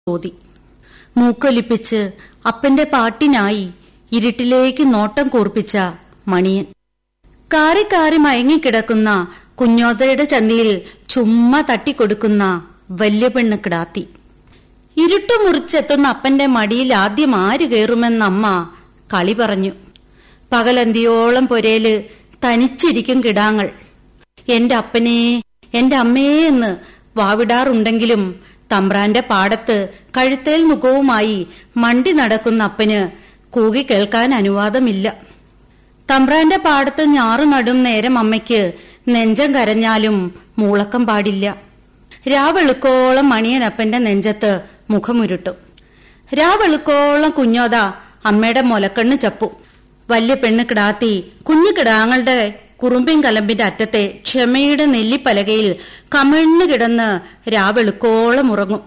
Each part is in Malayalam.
തോതി. മൂക്കൊലിപ്പിച്ച് അപ്പന്റെ പാട്ടിനായി ഇരുട്ടിലേക്ക് നോട്ടം കൂർപ്പിച്ച മണിയൻ. കാറി കാറി മയങ്ങിക്കിടക്കുന്ന കുഞ്ഞോതയുടെ ചന്തിയിൽ ചുമ്മാ തട്ടിക്കൊടുക്കുന്ന വല്യ പെണ്ണ് കിടാത്തി. ഇരുട്ടു മുറിച്ചെത്തുന്ന അപ്പന്റെ മടിയിൽ ആദ്യം ആര് കയറുമെന്നമ്മ കളി പറഞ്ഞു. പകലന്തിയോളം പൊരേല് തനിച്ചിരിക്കും കിടാങ്ങൾ. എന്റെ അപ്പനേ, എന്റെ അമ്മേ എന്ന് വാവിടാറുണ്ടെങ്കിലും തമ്പ്രാന്റെ പാടത്ത് കഴുത്തേൽ മുഖവുമായി മണ്ടി നടക്കുന്ന അപ്പന് കൂകി കേൾക്കാൻ അനുവാദമില്ല. തമ്പ്രാന്റെ പാടത്ത് ഞാറു നടും നേരം അമ്മയ്ക്ക് നെഞ്ചം കരഞ്ഞാലും മൂളക്കം പാടില്ല. രാവെളുക്കോളം മണിയനപ്പന്റെ നെഞ്ചത്ത് മുഖമുരുട്ടും. രാവെളുക്കോളം കുഞ്ഞോത അമ്മയുടെ മുലക്കണ്ണ് ചപ്പും. വല്യ പെണ്ണ് കിടാത്തി കുഞ്ഞു കിടാങ്ങളുടെ കുറുമ്പിൻ കലമ്പിന്റെ അറ്റത്തെ ക്ഷമയുടെ നെല്ലിപ്പലകയിൽ കമിഴ്ന്നു കിടന്ന് രാവെളുക്കോളം ഉറങ്ങും.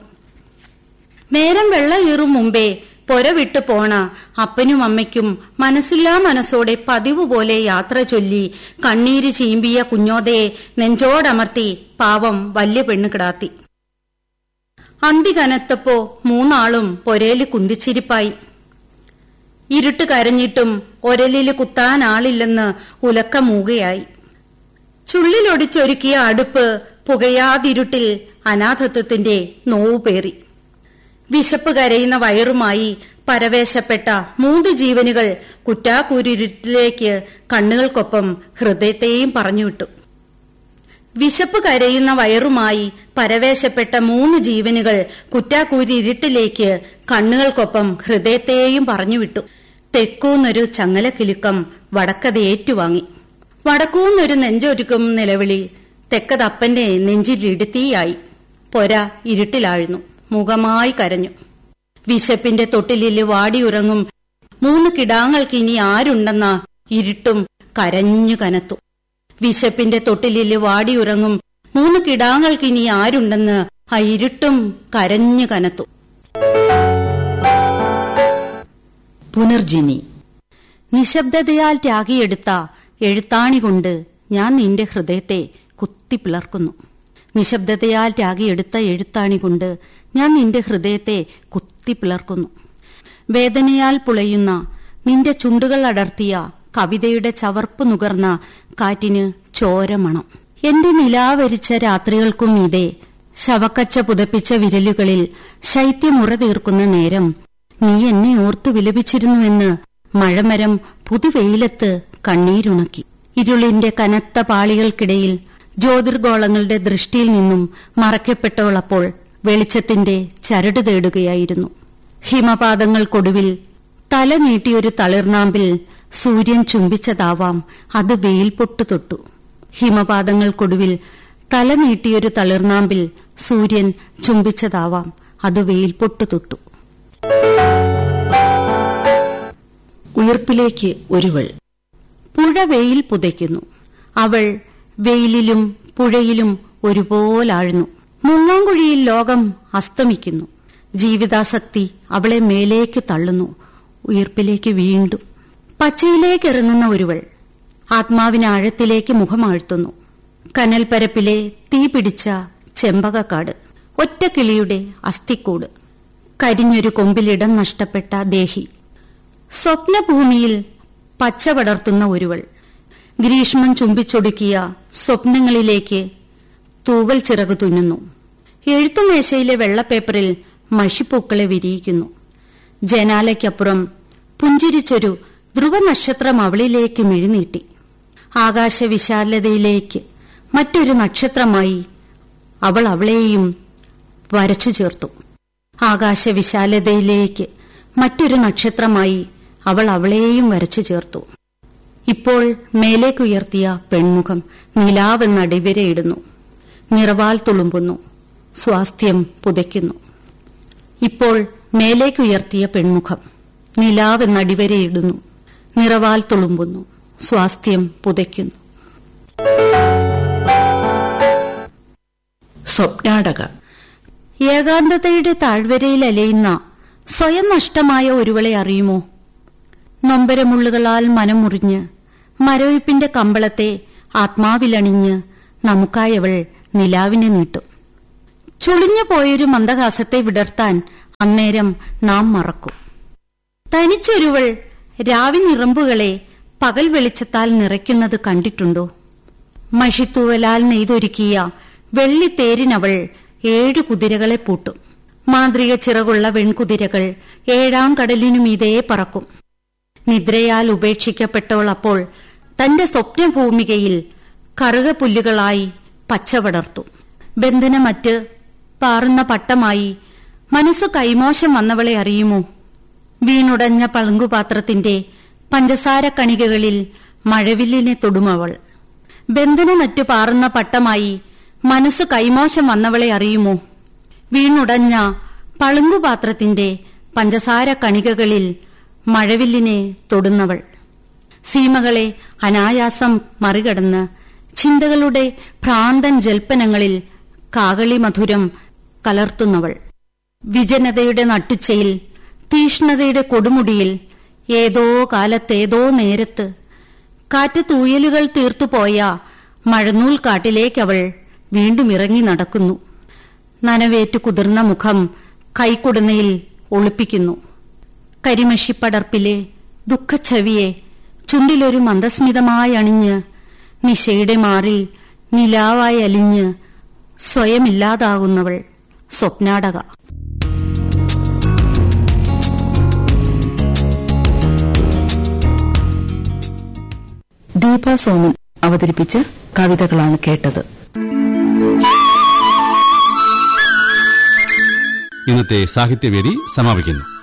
നേരം വെള്ളയീറും മുമ്പേ പൊര വിട്ടു പോണ അപ്പനും അമ്മയ്ക്കും മനസ്സില്ലാ മനസ്സോടെ പതിവ് പോലെ യാത്ര ചൊല്ലി കണ്ണീര് ചീമ്പിയ കുഞ്ഞോതയെ നെഞ്ചോടമർത്തി പാവം വല്യ പെണ്ണ് കിടാത്തി. അന്തി കനത്തപ്പോ മൂന്നാളും പൊരേല് കുന്തിച്ചിരിപ്പായി. ഇരുട്ട് കരഞ്ഞിട്ടും ഒരലില് കുത്താനാളില്ലെന്ന് ഉലക്ക മൂകയായി. ചുള്ളിലൊടിച്ചൊരുക്കിയ അടുപ്പ് പുകയാതിരുട്ടിൽ അനാഥത്വത്തിന്റെ നോവു പേറി. വിശപ്പ് കരയുന്ന വയറുമായി പരവേശപ്പെട്ട 3 ജീവനുകൾ കുറ്റാക്കൂരിരുട്ടിലേക്ക് കണ്ണുകൾക്കൊപ്പം ഹൃദയത്തെയും പറഞ്ഞുവിട്ടു. വിശപ്പ് കരയുന്ന വയറുമായി പരവേശപ്പെട്ട 3 ജീവനുകൾ കുറ്റാക്കൂരിരുട്ടിലേക്ക് കണ്ണുകൾക്കൊപ്പം ഹൃദയത്തെയും പറഞ്ഞുവിട്ടു. തെക്കൂന്നൊരു ചങ്ങലക്കിലുക്കം വടക്കത് ഏറ്റുവാങ്ങി. വടക്കൂന്നൊരു നെഞ്ചൊരുക്കും നിലവിളി തെക്കതപ്പന്റെ നെഞ്ചിലിടുത്തിയായി. പൊര ഇരുട്ടിലാഴ്ന്നു. മുഖമായി കരഞ്ഞു. വിശപ്പിന്റെ തൊട്ടിലില് വാടിയുറങ്ങും 3 കിടാങ്ങൾക്കിനി ആരുണ്ടെന്ന ഇരുട്ടും കരഞ്ഞു കനത്തു. വിശപ്പിന്റെ തൊട്ടിലില് വാടിയുറങ്ങും 3 കിടാങ്ങൾക്കിനി ആരുണ്ടെന്ന് ആ ഇരുട്ടും കരഞ്ഞു കനത്തു. പുനർജിനി. നിശബ്ദതയാൽ ത്യാഗിയെടുത്ത എഴുത്താണി കൊണ്ട് ഞാൻ നിന്റെ ഹൃദയത്തെ കുത്തിപ്പിളർക്കുന്നു. നിശബ്ദതയാൽ ത്യാഗിയെടുത്ത എഴുത്താണി കൊണ്ട് ഞാൻ നിന്റെ ഹൃദയത്തെ കുത്തിപ്പിളർക്കുന്നു. വേദനയാൽ പുളയുന്ന നിന്റെ ചുണ്ടുകൾ അടർത്തിയ കവിതയുടെ ചവർപ്പ് നുകർന്ന കാറ്റിന് ചോരമണം. എന്റെ നിലാവരിച്ച രാത്രികൾക്കും ഇതേ ശവക്കച്ച പുതപ്പിച്ച വിരലുകളിൽ ശൈത്യമുറ തീർക്കുന്ന നേരം നീ എന്നെ ഓർത്തു വിലപിച്ചിരുന്നുവെന്ന് മഴമരം പുതുവെയിലത്ത് കണ്ണീരുണക്കി. ഇരുളിന്റെ കനത്ത പാളികൾക്കിടയിൽ ജ്യോതിർഗോളങ്ങളുടെ ദൃഷ്ടിയിൽ നിന്നും മറയ്ക്കപ്പെട്ടവളപ്പോൾ വെളിച്ചത്തിന്റെ ചരട് തേടുകയായിരുന്നു. ഹിമപാതങ്ങൾക്കൊടുവിൽ തല നീട്ടിയൊരു തളിർനാമ്പിൽ സൂര്യൻ ചുംബിച്ചതാവാം അത് വെയിൽ പൊട്ടു തൊട്ടു. ഹിമപാതങ്ങൾക്കൊടുവിൽ തല നീട്ടിയൊരു തളിർനാമ്പിൽ സൂര്യൻ ചുംബിച്ചതാവാം അത് വെയിൽ പൊട്ടു തൊട്ടു. ഉയർപ്പിലേക്ക് ഒരുവൾ. പുഴ വെയിൽ പുതയ്ക്കുന്നു. അവൾ വെയിലിലും പുഴയിലും ഒരുപോലാഴ്ന്നു. മുങ്ങാങ്കുഴിയിൽ ലോകം അസ്തമിക്കുന്നു. ജീവിതാസക്തി അവളെ മേലേക്ക് തള്ളുന്നു. ഉയർപ്പിലേക്ക് വീണ്ടും. പച്ചയിലേക്കിറങ്ങുന്ന ഒരുവൾ ആത്മാവിനാഴത്തിലേക്ക് മുഖമാഴ്ത്തുന്നു. കനൽപ്പരപ്പിലെ തീ പിടിച്ച ചെമ്പകക്കാട്, ഒറ്റക്കിളിയുടെ അസ്ഥിക്കൂട്, കരിഞ്ഞൊരു കൊമ്പിലിടം നഷ്ടപ്പെട്ട ദേഹി. സ്വപ്നഭൂമിയിൽ പച്ച പടർത്തുന്ന ഒരുവൾ ഗ്രീഷ്മം ചുംബിച്ചൊടുക്കിയ സ്വപ്നങ്ങളിലേക്ക് തൂവൽ ചിറകു തുന്നുന്നു. എഴുത്തുമേശയിലെ വെള്ളപ്പേപ്പറിൽ മഷിപ്പൂക്കളെ വിരിയിക്കുന്നു. ജനാലയ്ക്കപ്പുറം പുഞ്ചിരിച്ചൊരു ധ്രുവനക്ഷത്രം അവളിലേക്ക് മിഴിനീട്ടി. ആകാശവിശാലതയിലേക്ക് മറ്റൊരു നക്ഷത്രമായി അവൾ അവളെയും വരച്ചു ചേർത്തു. ആകാശവിശാലതയിലേക്ക് മറ്റൊരു നക്ഷത്രമായി അവൾ അവളെയും വരച്ചു ചേർത്തു. ഇപ്പോൾ മേലേക്കുയർത്തിയ പെൺമുഖം നിലാവെന്നടിവരയിടുന്നു. നിറവാൽ തുളുമ്പുന്നു. സ്വാസ്ഥ്യം പുതയ്ക്കുന്നു. ഇപ്പോൾ മേലേക്കുയർത്തിയ പെൺമുഖം നിലാവെന്നടിവരയിടുന്നു. നിറവാൽ തുളുമ്പുന്നു. സ്വാസ്ഥ്യം പുതയ്ക്കുന്നു. സ്വപ്നാടക. ഏകാന്തതയുടെ താഴ്വരയിൽ അലയുന്ന സ്വയം നഷ്ടമായ ഒരുവളെ അറിയുമോ? നൊമ്പരമുള്ളുകളാൽ മനം മുറിഞ്ഞ് മരവിപ്പിന്റെ കമ്പളത്തെ ആത്മാവിലണിഞ്ഞ് നമുക്കായവൾ നിലാവിനെ നീട്ടും. ചുളിഞ്ഞു പോയൊരു മന്ദഹാസത്തെ വിടർത്താൻ അന്നേരം നാം മറക്കും. തനിച്ചൊരുവൾ രാവിനിറമ്പുകളെ പകൽ വെളിച്ചത്താൽ നിറയ്ക്കുന്നത് കണ്ടിട്ടുണ്ടോ? മഷിത്തൂവലാൽ നെയ്തൊരുക്കിയ വെള്ളിത്തേരിനവൾ 7 കുതിരകളെ പൂട്ടും. മാന്ത്രിക ചിറകുള്ള വെൺകുതിരകൾ 7-ാം കടലിനുമീതേ പറക്കും. നിദ്രയാൽ ഉപേക്ഷിക്കപ്പെട്ടവൾ അപ്പോൾ തന്റെ സ്വപ്നഭൂമികയിൽ കറുകപ്പുല്ലുകളായി പച്ചപടർത്തും. ബന്ധനമറ്റ് പാറുന്ന പട്ടമായി മനസ്സു കൈമോശം വന്നവളെ അറിയുമോ? വീണുടഞ്ഞ പളുങ്കുപാത്രത്തിന്റെ പഞ്ചസാര കണികകളിൽ മഴവില്ലിനെ തൊടുമവൾ. ബന്ധനമറ്റു പാറുന്ന പട്ടമായി മനസ്സ് കൈമോശം വന്നവളെ അറിയുമോ? വീണുടഞ്ഞ പളുങ്കുപാത്രത്തിന്റെ പഞ്ചസാര കണികകളിൽ മഴവില്ലിനെ തൊടുന്നവൾ. സീമകളെ അനായാസം മറികടന്ന് ചിന്തകളുടെ ഭ്രാന്തൻ ജൽപ്പനങ്ങളിൽ കാകളി മധുരം കലർത്തുന്നവൾ. വിജനതയുടെ നട്ടുച്ചയിൽ, തീഷ്ണതയുടെ കൊടുമുടിയിൽ, ഏതോ കാലത്തേതോ നേരത്ത് കാറ്റ് തൂയലുകൾ തീർത്തുപോയ മഴനൂൽ കാട്ടിലേക്കവൾ വീണ്ടും ഇറങ്ങി നടക്കുന്നു. നനവേറ്റു കുതിർന്ന മുഖം കൈക്കുടനയിൽ ഒളിപ്പിക്കുന്നു. കരിമഷിപ്പടർപ്പിലെ ദുഃഖച്ചവിയെ ചുണ്ടിലൊരു മന്ദസ്മിതമായി അണിഞ്ഞ് നിശയുടെ മാറിൽ നിലാവായി അലിഞ്ഞ് സ്വയമില്ലാതാകുന്നവൾ സ്വപ്നാടക. ദീപ സോമൻ അവതരിപ്പിച്ച കവിതകളാണ് കേട്ടത്. ഇന്നത്തെ സാഹിത്യവേദി സമാപിക്കുന്നു.